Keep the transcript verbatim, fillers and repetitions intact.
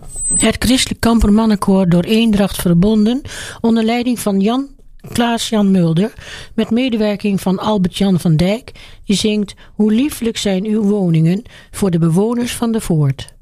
Het Christelijk Kampermannenkoor door Eendracht verbonden onder leiding van Jan Klaas-Jan Mulder met medewerking van Albert-Jan van Dijk, die zingt Hoe lieflijk zijn uw woningen voor de bewoners van de Voort.